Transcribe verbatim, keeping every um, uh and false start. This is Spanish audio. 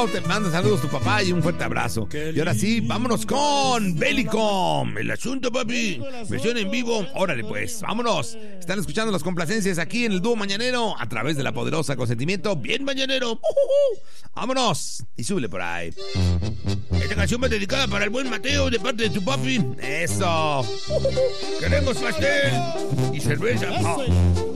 Mateo, te manda saludos tu papá y un fuerte abrazo. Y ahora sí, vámonos con Bélicom. El asunto, papi. Versión en vivo. Órale, pues, vámonos. Están escuchando las complacencias aquí en el dúo mañanero a través de la poderosa Consentimiento. Bien mañanero. Uh-huh. Vámonos. Y súbele por ahí. Esta canción va dedicada para el buen Mateo de parte de tu papi. Eso. Uh-huh. Queremos pastel y cerveza. Oh.